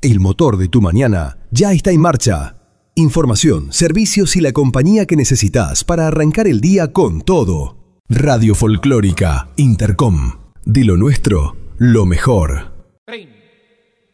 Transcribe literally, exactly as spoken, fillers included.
El motor de tu mañana ya está en marcha. Información, servicios y la compañía que necesitas para arrancar el día con todo. Radio Folclórica Intercom. De lo nuestro, lo mejor. treinta.